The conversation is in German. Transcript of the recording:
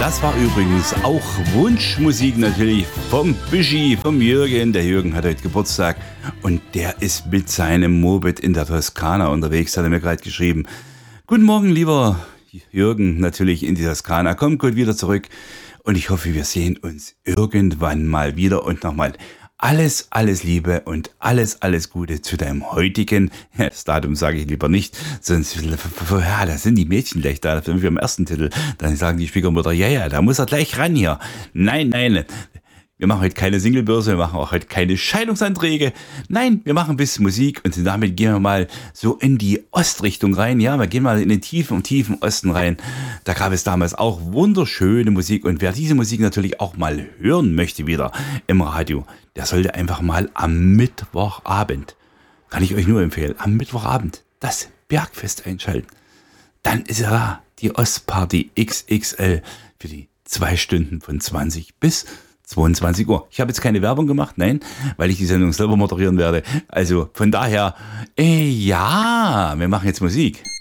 Das war übrigens auch Wunschmusik natürlich vom Büschi, vom Jürgen. Der Jürgen hat heute Geburtstag und der ist mit seinem Moped in der Toskana unterwegs, hat er mir gerade geschrieben. Guten Morgen, lieber Jürgen, natürlich in die Toskana. Komm gut wieder zurück und ich hoffe, wir sehen uns irgendwann mal wieder und nochmal alles Liebe und alles Gute zu deinem heutigen, das Datum sage ich lieber nicht, sonst, ja, da sind die Mädchen gleich da, für am ersten Titel, dann sagen die Schwiegermutter, ja, da muss er gleich ran hier. Nein, wir machen heute keine Singlebörse, wir machen auch heute keine Scheidungsanträge. Nein, wir machen ein bisschen Musik und damit gehen wir mal so in die Ostrichtung rein. Ja, wir gehen mal in den tiefen Osten rein. Da gab es damals auch wunderschöne Musik und wer diese Musik natürlich auch mal hören möchte wieder im Radio, der sollte einfach mal am Mittwochabend, kann ich euch nur empfehlen, am Mittwochabend das Bergfest einschalten. Dann ist ja da die Ostparty XXL für die 2 Stunden von 20 bis 22 Uhr. Ich habe jetzt keine Werbung gemacht, nein, weil ich die Sendung selber moderieren werde. Also von daher, ja, wir machen jetzt Musik.